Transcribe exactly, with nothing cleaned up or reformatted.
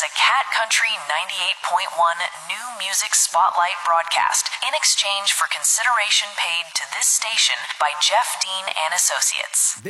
as a Cat Country ninety-eight point one new music spotlight broadcast in exchange for consideration paid to this station by Jeff Dean and Associates.